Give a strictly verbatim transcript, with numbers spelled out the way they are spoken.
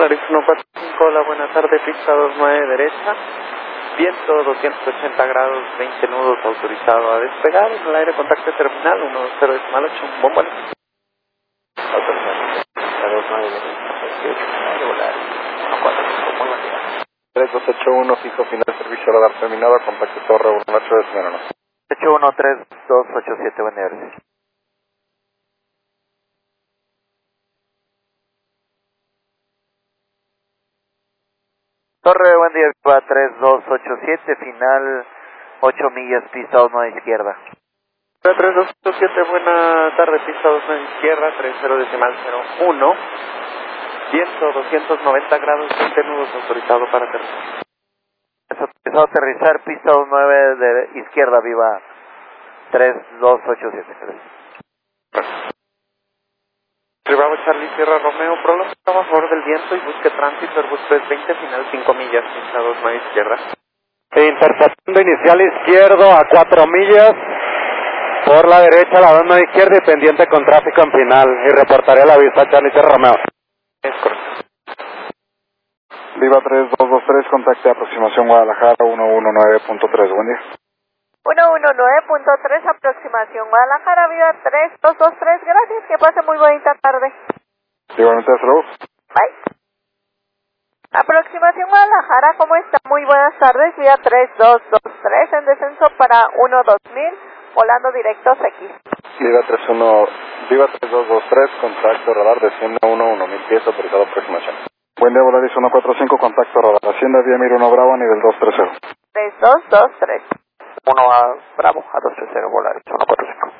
Volaris uno cuatro cinco, hola, buena tarde, pista dos nueve derecha, viento doscientos ochenta grados, veinte nudos, autorizado a despegar, en el aire contacto terminal uno cero decimal ocho, un bombo. Autorizado, pista dos nueve derecha, Volaris uno cuatro cinco, muy buen día. tres dos ocho uno, fijo final, servicio radar terminado, contacto torre uno ocho de Señora. ocho uno tres dos ocho siete, buen día. Torre, buen día, Viva tres dos ocho siete, final ocho millas, pista dos nueve izquierda. tres dos ocho siete, buena tarde, pista dos nueve izquierda, tres cero decimal cero uno, viento doscientos noventa grados, veinte nudos, autorizado para aterrizar. Es autorizado a aterrizar, pista dos nueve de izquierda, Viva tres dos ocho siete. Bravo Charlie Sierra Romeo, prolonga a favor del viento y busque tránsito Airbus trescientos veinte, final cinco millas, pista dos nueve izquierda. Interceptando inicial izquierdo a cuatro millas, por la derecha la dos nueve izquierda y pendiente con tráfico en final, y reportaré la vista Charlie Sierra Romeo. Es correcto. Viva tres dos dos tres, contacte aproximación Guadalajara uno uno nueve punto tres, buen día. uno uno nueve punto tres, aproximación Guadalajara, Viva tres dos dos tres, gracias, que pase muy bonita tarde. Igualmente, hasta luego. Bye. Aproximación Guadalajara, ¿cómo está? Muy buenas tardes, Viva tres dos dos tres, en descenso para uno dos mil, volando directos X. Viva tres uno, Viva tres dos dos tres, contacto radar desciende a uno uno mil pies, autorizado aproximación. Buen día, Volaris uno cuatro cinco, contacto radar, Hacienda Vía Mir uno Bravo a nivel dos tres cero. tres dos dos tres. uno a Bravo, a dos tres cero, Volaris uno cuatro cinco.